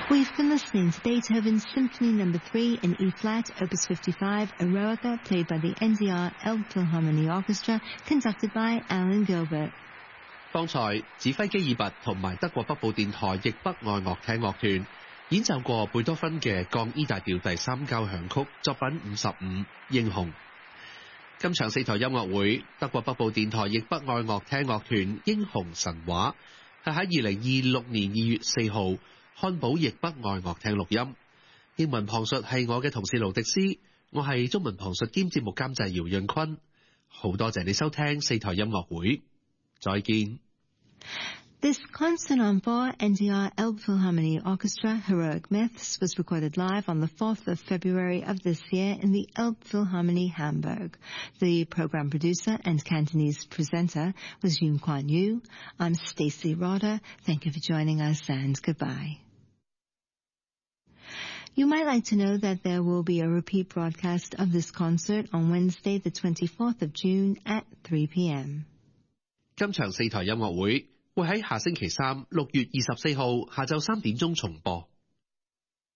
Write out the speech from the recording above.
We've been listening to Beethoven's Symphony No. 3 in E-flat, Opus 55, Eroica, played by the NDR Elbphilharmonie Orchestra, conducted by Alan Gilbert. 方才指揮基爾拔同埋德國北部電台易北愛樂廳樂團演奏過貝多芬嘅降 E 大調第3交響曲作品55英雄。今場4台音樂會，德國北部電台易北愛樂廳樂團英雄神話係喺2026年2月4號漢堡易北愛樂廳錄音。英文旁述係我嘅同事盧迪斯，我係中文旁述兼節目監製姚潤坤。好多謝你收聽4台音樂會，再見。 This concert on board NDR Elbphilharmonie Orchestra Heroic Myths was recorded live on the 4th of February of this year in the Elbphilharmonie Hamburg. The program producer and Cantonese presenter was Yoon Kwan Yu. I'm Stacey Roder. Thank you for joining us and goodbye. You might like to know that there will be a repeat broadcast of this concert on Wednesday, the 24th of June at 3 p.m. 今場4台音樂會會喺下星期三6月24號下晝3點鐘重播。